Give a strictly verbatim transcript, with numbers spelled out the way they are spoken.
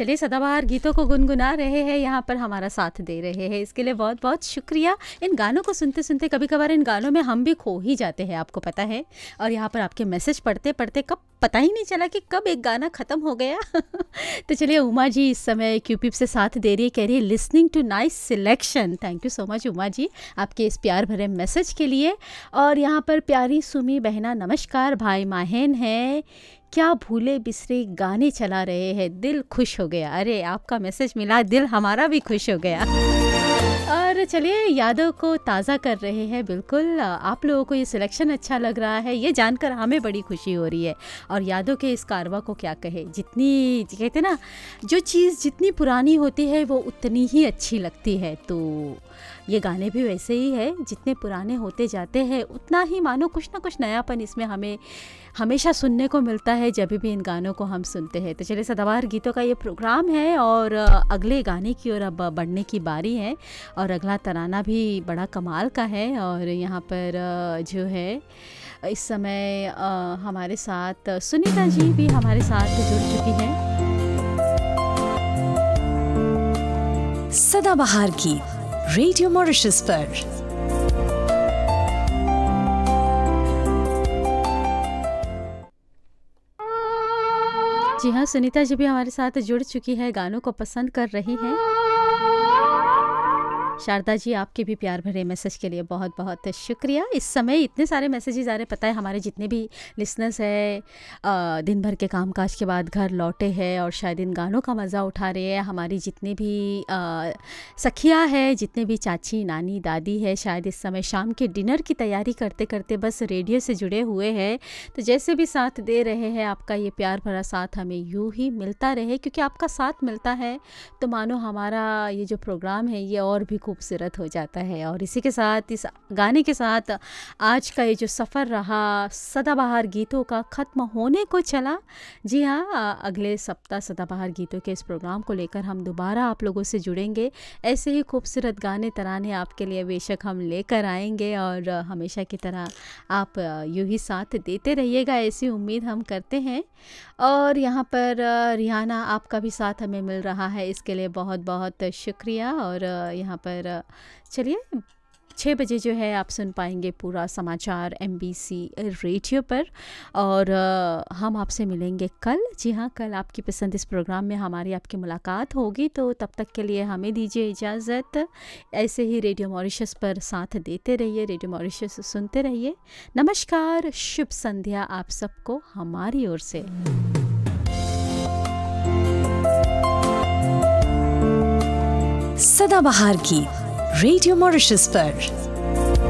चलिए सदाबहार गीतों को गुनगुना रहे हैं, यहाँ पर हमारा साथ दे रहे हैं, इसके लिए बहुत बहुत शुक्रिया। इन गानों को सुनते सुनते कभी कभार इन गानों में हम भी खो ही जाते हैं, आपको पता है। और यहाँ पर आपके मैसेज पढ़ते पढ़ते कब पता ही नहीं चला कि कब एक गाना ख़त्म हो गया। तो चलिए उमा जी इस समय क्यूपिप से साथ दे रही है, कह रही है listening to nice selection. Thank you so much Uma ji आपके इस प्यार भरे मैसेज के लिए। और यहाँ पर प्यारी सुमी बहना नमस्कार, भाई माहन है, क्या भूले बिसरे गाने चला रहे हैं, दिल खुश हो गया। अरे आपका मैसेज मिला, दिल हमारा भी खुश हो गया। और चलिए यादों को ताज़ा कर रहे हैं। बिल्कुल आप लोगों को ये सिलेक्शन अच्छा लग रहा है, ये जानकर हमें बड़ी खुशी हो रही है। और यादों के इस कारवा को क्या कहे, जितनी कहते ना जो चीज़ जितनी पुरानी होती है वो उतनी ही अच्छी लगती है। तो ये गाने भी वैसे ही है, जितने पुराने होते जाते हैं उतना ही मानो कुछ ना कुछ नयापन इसमें हमें हमेशा सुनने को मिलता है जब भी इन गानों को हम सुनते हैं। तो चलिए सदाबहार गीतों का ये प्रोग्राम है और अगले गाने की ओर अब बढ़ने की बारी है। और अगला तराना भी बड़ा कमाल का है। और यहाँ पर जो है इस समय हमारे साथ सुनीता जी भी हमारे साथ जुड़ चुकी हैं। सदाबहार गीत रेडियो मॉरिशस पर। जी हाँ, सुनीता जी भी हमारे साथ जुड़ चुकी है, गानों को पसंद कर रही हैं। शारदा जी आपके भी प्यार भरे मैसेज के लिए बहुत बहुत शुक्रिया। इस समय इतने सारे मैसेजेस आ रहे, पता है हमारे जितने भी लिसनर्स हैं दिन भर के कामकाज के बाद घर लौटे हैं और शायद इन गानों का मज़ा उठा रहे हैं। हमारी जितने भी सखियाँ हैं, जितने भी चाची नानी दादी है, शायद इस समय शाम के डिनर की तैयारी करते करते बस रेडियो से जुड़े हुए हैं। तो जैसे भी साथ दे रहे हैं, आपका ये प्यार भरा साथ हमें यूँ ही मिलता रहे, क्योंकि आपका साथ मिलता है तो मानो हमारा ये जो प्रोग्राम है ये और भी खूबसूरत हो जाता है। और इसी के साथ इस गाने के साथ आज का ये जो सफ़र रहा सदाबहार गीतों का ख़त्म होने को चला। जी हाँ, अगले सप्ताह सदाबहार गीतों के इस प्रोग्राम को लेकर हम दोबारा आप लोगों से जुड़ेंगे। ऐसे ही खूबसूरत गाने तराने आपके लिए बेशक हम लेकर आएंगे और हमेशा की तरह आप यूँ ही साथ देते रहिएगा, ऐसी उम्मीद हम करते हैं। और यहाँ पर रिहाना आपका भी साथ हमें मिल रहा है, इसके लिए बहुत बहुत शुक्रिया। और यहाँ पर चलिए छः बजे जो है आप सुन पाएंगे पूरा समाचार एमबीसी रेडियो पर। और हम आपसे मिलेंगे कल। जी हाँ, कल आपकी पसंद इस प्रोग्राम में हमारी आपकी मुलाकात होगी। तो तब तक के लिए हमें दीजिए इजाज़त। ऐसे ही रेडियो मॉरिशस पर साथ देते रहिए, रेडियो मॉरिशस सुनते रहिए। नमस्कार, शुभ संध्या आप सबको हमारी ओर से। सदाबहार गीत रेडियो मॉरिशस पर।